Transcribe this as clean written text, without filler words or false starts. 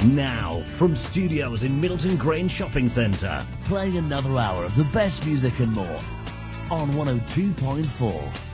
Now, from studios in Middleton Grange Shopping Centre, playing another hour of the best music and more on 102.4